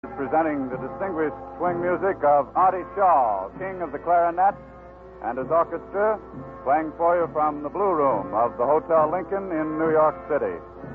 Presenting the distinguished swing music of Artie Shaw, king of the clarinet, and his orchestra, playing for you from the Blue Room of the Hotel Lincoln in New York City.